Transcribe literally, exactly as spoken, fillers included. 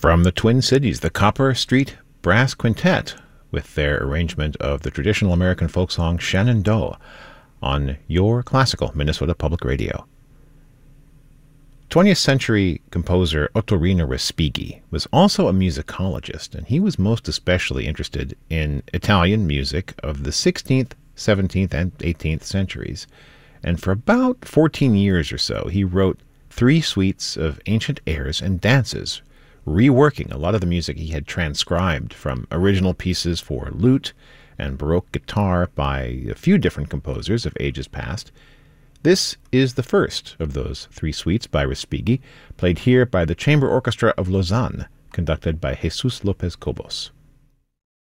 From the Twin Cities, the Copper Street Brass Quintet, with their arrangement of the traditional American folk song Shenandoah on your classical Minnesota Public Radio. twentieth century composer Ottorino Respighi was also a musicologist, and he was most especially interested in Italian music of the sixteenth, seventeenth, and eighteenth centuries. And for about fourteen years or so, he wrote three suites of ancient airs and dances, reworking a lot of the music he had transcribed from original pieces for lute and Baroque guitar by a few different composers of ages past. This is the first of those three suites by Respighi, played here by the Chamber Orchestra of Lausanne, conducted by Jesus Lopez Cobos.